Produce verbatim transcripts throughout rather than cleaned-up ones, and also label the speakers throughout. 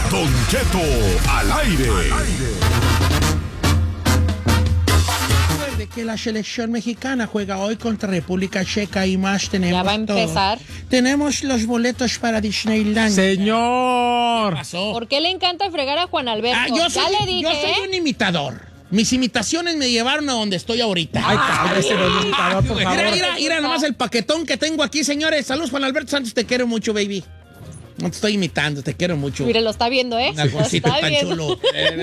Speaker 1: Don Cheto al aire.
Speaker 2: De que la selección mexicana juega hoy contra República Checa y más tenemos.
Speaker 3: Ya va a empezar.
Speaker 2: Todo. Tenemos los boletos para Disneyland.
Speaker 4: Señor.
Speaker 2: ¿Qué pasó?
Speaker 3: ¿Por qué le encanta fregar a Juan Alberto?
Speaker 2: Ah, yo, soy,
Speaker 3: ya le dije.
Speaker 2: yo soy un imitador. Mis imitaciones me llevaron a donde estoy ahorita.
Speaker 4: Ay, cállese, don imitador, por favor.
Speaker 2: Mira, mira, mira nomás el paquetón que tengo aquí, señores. Saludos, Juan Alberto Santos, te quiero mucho, baby. No te estoy imitando, te quiero mucho.
Speaker 3: Mire, lo está viendo, ¿eh?
Speaker 2: Un algoncito
Speaker 3: Lo está
Speaker 2: tan
Speaker 3: viendo.
Speaker 2: chulo.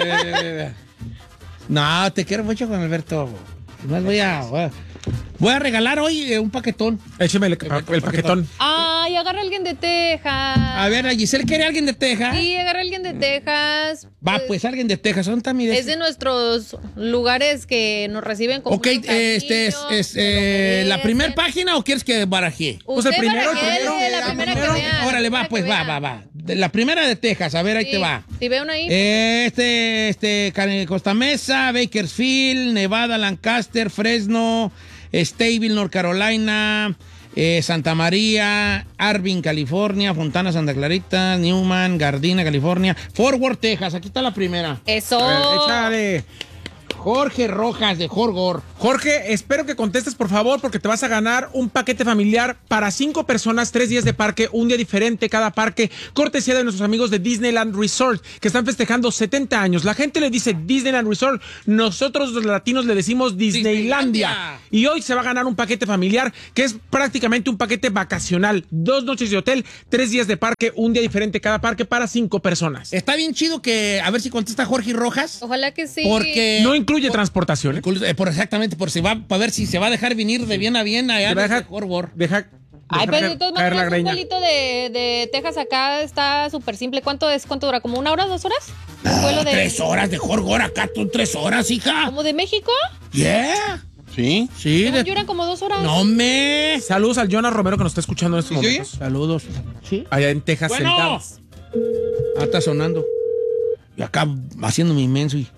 Speaker 2: No, te quiero mucho, Juan Alberto. Más voy a, voy a, voy a regalar hoy eh, un paquetón.
Speaker 4: Écheme el, el, el paquetón.
Speaker 3: Ay, agarra a alguien de Texas.
Speaker 2: A ver, a Giselle quiere alguien de Texas.
Speaker 3: Sí, agarra a alguien de Texas.
Speaker 2: Va, pues alguien de Texas. ¿Dónde está mi de
Speaker 3: Es de nuestros lugares que nos reciben con
Speaker 2: Ok,
Speaker 3: mucho cariño,
Speaker 2: este es, es
Speaker 3: se lo
Speaker 2: eh, la
Speaker 3: merecen.
Speaker 2: primera página o quieres que barajee?
Speaker 4: Pues el
Speaker 3: Usted
Speaker 4: primero, el
Speaker 3: barajele,
Speaker 4: primero.
Speaker 3: la primera
Speaker 4: primero.
Speaker 3: que vea.
Speaker 2: Órale,
Speaker 3: la
Speaker 2: va,
Speaker 3: primera
Speaker 2: pues
Speaker 3: que
Speaker 2: va,
Speaker 3: vea.
Speaker 2: va, va. De la primera de Texas, a ver, ahí
Speaker 3: Sí,
Speaker 2: te va.
Speaker 3: Si ve una ahí.
Speaker 2: Este, este, Can- Costa Mesa, Bakersfield, Nevada, Lancaster, Fresno, Stateville, North Carolina, eh, Santa María, Arvin, California, Fontana, Santa Clarita, Newman, Gardena, California, Fort Worth, Texas. Aquí está la primera.
Speaker 3: Eso.
Speaker 4: A ver, échale.
Speaker 2: Jorge Rojas de Jorgor.
Speaker 4: Jorge, espero que contestes, por favor, porque te vas a ganar un paquete familiar para cinco personas, tres días de parque, un día diferente cada parque, cortesía de nuestros amigos de Disneyland Resort, que están festejando setenta años. La gente le dice Disneyland Resort, nosotros los latinos le decimos Disneylandia.
Speaker 2: Disneylandia.
Speaker 4: Y hoy se va a ganar un paquete familiar, que es prácticamente un paquete vacacional. Dos noches de hotel, tres días de parque, un día diferente cada parque para cinco personas.
Speaker 2: Está bien chido que, a ver si contesta Jorge Rojas.
Speaker 3: Ojalá que sí.
Speaker 2: Porque...
Speaker 4: No incluye transportación, ¿eh?
Speaker 2: Eh, por exactamente, por si va, para ver si se va a dejar venir de bien a bien allá
Speaker 4: Te va a
Speaker 2: desde
Speaker 4: dejar-
Speaker 2: Fort Worth.
Speaker 4: Deja,
Speaker 3: Ay,
Speaker 4: deja
Speaker 3: pero de
Speaker 4: caer-
Speaker 3: todas
Speaker 4: caer la
Speaker 3: maneras, un
Speaker 4: greña.
Speaker 3: vuelito de, de Texas acá está súper simple. ¿Cuánto es? ¿Cuánto dura? ¿Como una hora, dos horas? Un
Speaker 2: No,
Speaker 3: vuelo de...
Speaker 2: tres horas de Fort Worth, acá son tres horas, hija.
Speaker 3: ¿Como de México?
Speaker 2: Yeah.
Speaker 5: ¿Sí?
Speaker 2: Sí,
Speaker 3: Según
Speaker 2: de...
Speaker 3: yo eran como dos horas.
Speaker 2: No me.
Speaker 4: Saludos al Jonas Romero que nos está escuchando en estos
Speaker 5: ¿Sí se oye?
Speaker 4: momentos.
Speaker 2: Saludos. Sí.
Speaker 4: Allá en Texas, en
Speaker 2: Bueno.
Speaker 4: Dallas.
Speaker 2: Ah, está sonando. Y acá haciendo mi inmenso. Y...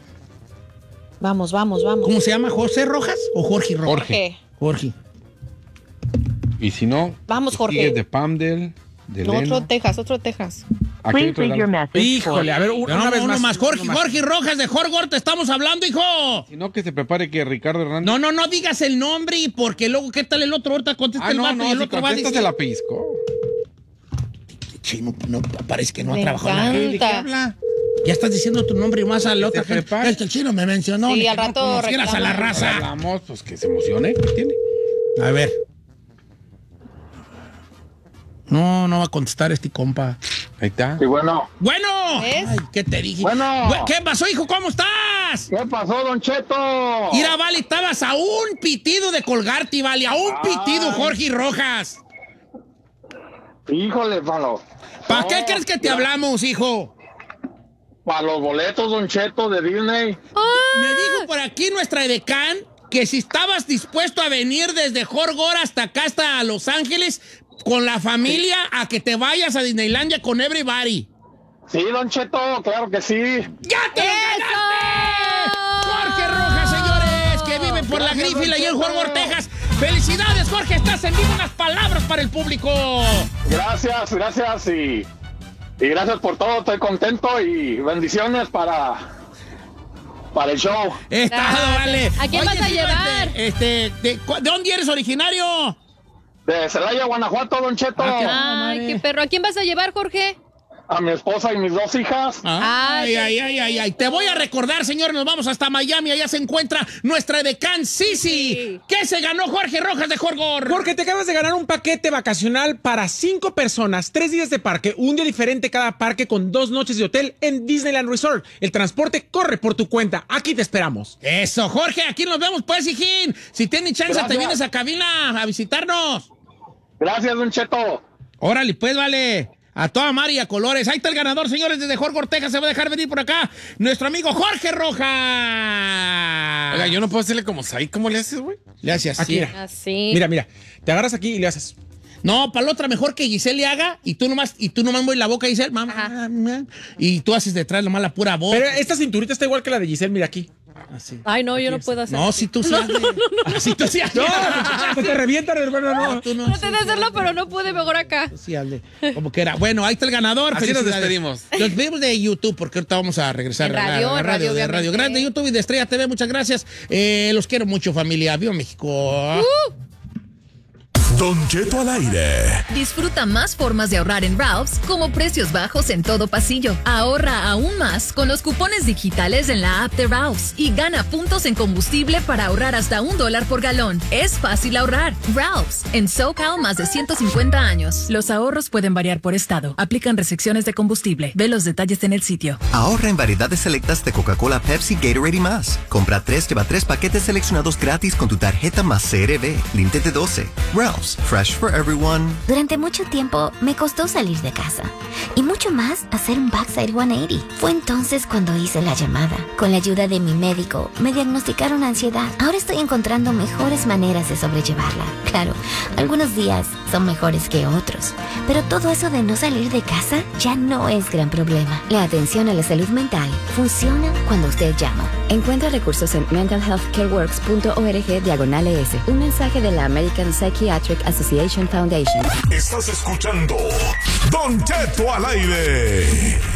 Speaker 3: Vamos, vamos, vamos.
Speaker 2: ¿Cómo se llama? ¿José Rojas o Jorge Rojas?
Speaker 5: Jorge.
Speaker 2: Jorge.
Speaker 5: Y si no,
Speaker 3: Vamos, Jorge.
Speaker 5: sigue de Pamdel, de
Speaker 3: No, otro
Speaker 5: Leno.
Speaker 3: Texas, otro Texas.
Speaker 5: Aquí hay
Speaker 6: Please
Speaker 5: otro
Speaker 6: leave your
Speaker 5: lado.
Speaker 6: message.
Speaker 4: Híjole, a ver, un-
Speaker 2: No,
Speaker 4: una
Speaker 2: no,
Speaker 4: vez
Speaker 2: uno
Speaker 4: más.
Speaker 2: más. Jorge,
Speaker 4: uno más.
Speaker 2: Jorge Rojas de Fort Worth, te estamos hablando, hijo.
Speaker 5: Si no, que se prepare que Ricardo Hernández.
Speaker 2: No, no, no digas el nombre porque luego, ¿qué tal el otro? Ahorita contesta
Speaker 5: ah,
Speaker 2: el
Speaker 5: no,
Speaker 2: vato
Speaker 5: no,
Speaker 2: y el
Speaker 5: si
Speaker 2: otro va a
Speaker 5: contestas
Speaker 2: decir...
Speaker 5: se la pisco.
Speaker 2: Sí, no, no, parece que no ha
Speaker 3: Me
Speaker 2: trabajado en la...
Speaker 3: encanta.
Speaker 5: ¿De qué habla?
Speaker 2: Ya estás diciendo tu nombre y más a la otra
Speaker 5: se
Speaker 2: gente.
Speaker 5: prepare.
Speaker 2: Es que el chino me mencionó.
Speaker 3: Sí,
Speaker 2: ni
Speaker 3: al
Speaker 2: que no
Speaker 3: rato
Speaker 2: conocieras a la
Speaker 3: reclama.
Speaker 2: raza.
Speaker 5: Hablamos, pues que se emocione. ¿Qué tiene?
Speaker 2: A ver. No, no va a contestar este compa.
Speaker 5: Ahí está.
Speaker 7: Sí, bueno.
Speaker 2: Bueno.
Speaker 3: ¿Ves?
Speaker 2: Ay, ¿qué te dije?
Speaker 7: Bueno.
Speaker 2: Bu- ¿Qué pasó, hijo? ¿Cómo estás?
Speaker 7: ¿Qué pasó, Don Cheto?
Speaker 2: Mira, Vale, estabas a un pitido de colgarte, Vale. A un pitido, Jorge Rojas.
Speaker 7: Híjole, mano.
Speaker 2: ¿Para
Speaker 7: No,
Speaker 2: qué crees que te
Speaker 7: ya,
Speaker 2: hablamos, hijo?
Speaker 7: Para los boletos, Don Cheto, de Disney.
Speaker 2: Me dijo por aquí nuestra edecán que si estabas dispuesto a venir desde Jorgor hasta acá, hasta Los Ángeles, con la familia, a que te vayas a Disneylandia con everybody.
Speaker 7: Sí, Don Cheto, claro que sí.
Speaker 2: ¡Ya te lo ganaste! Jorge Rojas, señores, que vive por la
Speaker 7: Gracias,
Speaker 2: Griffith,
Speaker 7: Don
Speaker 2: allá en
Speaker 7: Cheto.
Speaker 2: Jorgor, Texas. ¡Felicidades, Jorge! Estás en vivo, unas palabras para el público.
Speaker 7: Gracias, gracias y, y gracias por todo. Estoy contento y bendiciones para, para el show.
Speaker 2: Está,
Speaker 3: Gracias.
Speaker 2: vale.
Speaker 3: ¿A quién vas a
Speaker 2: fíjate,
Speaker 3: llevar?
Speaker 2: Este, de, cu- ¿de dónde eres originario?
Speaker 7: De Celaya, Guanajuato, Don Cheto.
Speaker 2: Ah, qué
Speaker 3: Ay,
Speaker 2: madre.
Speaker 3: qué perro. ¿A quién vas a llevar, Jorge?
Speaker 7: A mi esposa y mis dos hijas.
Speaker 2: Ay,
Speaker 3: Ay,
Speaker 2: ay, ay, ay, ay. Te voy a recordar, señores, nos vamos hasta Miami. Allá se encuentra nuestra edecán Sisi.
Speaker 3: Sí.
Speaker 2: ¿Qué se ganó Jorge Rojas de Jorgor?
Speaker 4: Jorge, te acabas de ganar un paquete vacacional para cinco personas, tres días de parque, un día diferente cada parque con dos noches de hotel en Disneyland Resort. El transporte corre por tu cuenta. Aquí te esperamos.
Speaker 2: Eso, Jorge, aquí nos vemos, pues, hijín. Si tienes chance,
Speaker 7: Gracias.
Speaker 2: te vienes a cabina a visitarnos.
Speaker 7: Gracias, Don Cheto.
Speaker 2: Órale, pues, vale. A toda mar y a colores. Ahí está el ganador, señores, desde Jorgor, Texas. Se va a dejar venir por acá nuestro amigo Jorge Rojas.
Speaker 5: Oiga, yo no puedo hacerle como Sai. ¿Cómo le haces, güey?
Speaker 2: Le hace así.
Speaker 4: Aquí, mira.
Speaker 3: Así.
Speaker 4: Mira, mira. Te agarras aquí y le haces.
Speaker 2: No, para la otra mejor que Giselle le haga y tú nomás, y tú nomás mueves la boca, Giselle, mamá,
Speaker 3: Ajá.
Speaker 2: mamá, y tú haces detrás nomás la pura voz.
Speaker 4: Pero esta cinturita está igual que la de Giselle, mira aquí.
Speaker 2: Así.
Speaker 3: Ay, no, yo no puedo hacer.
Speaker 2: No, si tú sí hazle. Así tú sí hazle.
Speaker 4: No, se te revientan, hermano, no.
Speaker 2: No, tú no.
Speaker 3: Traté de hacerlo, pero no pude, mejor acá.
Speaker 2: Tú sí hazle. Como que era. Bueno, ahí está el ganador.
Speaker 5: Así nos
Speaker 2: Felicidades.
Speaker 5: despedimos.
Speaker 2: Nos despedimos de YouTube porque ahorita vamos a regresar
Speaker 3: En
Speaker 2: a la-
Speaker 3: radio,
Speaker 2: a la
Speaker 3: en radio,
Speaker 2: de Radio
Speaker 3: obviamente.
Speaker 2: Grande, YouTube y de Estrella T V. Muchas gracias. Eh, los quiero mucho, familia. Viva México.
Speaker 3: Uh.
Speaker 1: Don Cheto al aire.
Speaker 6: Disfruta más formas de ahorrar en Ralph's, como precios bajos en todo pasillo. Ahorra aún más con los cupones digitales en la app de Ralph's y gana puntos en combustible para ahorrar hasta un dólar por galón. Es fácil ahorrar. Ralph's, en SoCal más de ciento cincuenta años. Los ahorros pueden variar por estado. Aplican restricciones de combustible. Ve los detalles en el sitio.
Speaker 8: Ahorra en variedades selectas de Coca-Cola, Pepsi, Gatorade y más. Compra tres, lleva tres paquetes seleccionados gratis con tu tarjeta más C R B. Límite doce. Ralph's, fresh for everyone.
Speaker 9: Durante mucho tiempo me costó salir de casa y mucho más hacer un backside ciento ochenta. Fue entonces cuando hice la llamada. Con la ayuda de mi médico me diagnosticaron ansiedad. Ahora estoy encontrando mejores maneras de sobrellevarla. Claro, algunos días son mejores que otros, pero todo eso de no salir de casa ya no es gran problema. La atención a la salud mental funciona cuando usted llama. Encuentra recursos en mental health care works punto org diagonal E S. Un mensaje de la American Psychiatric Association Foundation.
Speaker 1: Estás escuchando Don Cheto al aire.